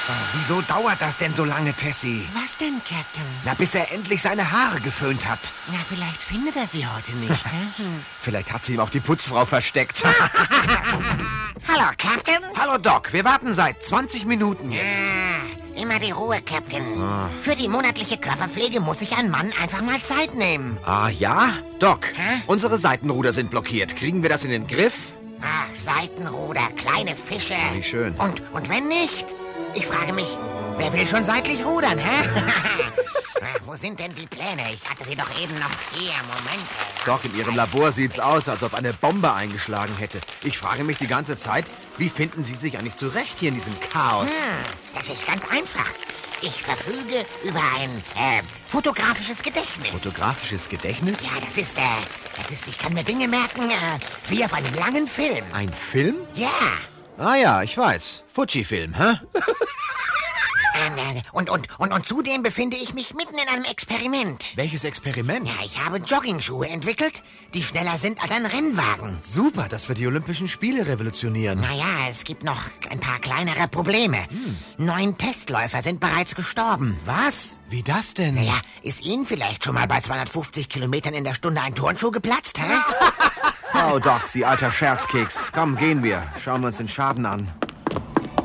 Wieso dauert das denn so lange, Tessie? Was denn, Captain? Na, bis er endlich seine Haare geföhnt hat. Na, vielleicht findet er sie heute nicht, hä? Vielleicht hat sie ihm auch die Putzfrau versteckt. Hallo, Captain. Hallo, Doc. Wir warten seit 20 Minuten jetzt. Immer die Ruhe, Captain. Für die monatliche Körperpflege muss sich ein Mann einfach mal Zeit nehmen. Ah, ja? Doc, Hä? unsere Seitenruder sind blockiert. Kriegen wir das in den Griff? Ach, Seitenruder, kleine Fische. Wie schön. Und wenn nicht? Ich frage mich, wer will schon seitlich rudern, hä? Wo sind denn die Pläne? Ich hatte sie doch eben noch hier. Moment. Doc, in Ihrem Labor sieht's aus, als ob eine Bombe eingeschlagen hätte. Ich frage mich die ganze Zeit, wie finden Sie sich eigentlich zurecht hier in diesem Chaos? Das ist ganz einfach. Ich verfüge über ein fotografisches Gedächtnis. Fotografisches Gedächtnis? Ja, das ist, ich kann mir Dinge merken, wie auf einem langen Film. Ein Film? Ja. Ah ja, ich weiß. Fuji-Film, hä? Und zudem befinde ich mich mitten in einem Experiment. Welches Experiment? Ja, ich habe Joggingschuhe entwickelt, die schneller sind als ein Rennwagen. Super, das wird die Olympischen Spiele revolutionieren. Naja, es gibt noch ein paar kleinere Probleme. 9 Testläufer sind bereits gestorben. Was? Wie das denn? Naja, ist Ihnen vielleicht schon mal bei 250 Kilometern in der Stunde ein Turnschuh geplatzt, hä? Oh, Doc, Sie alter Scherzkeks. Komm, gehen wir. Schauen wir uns den Schaden an.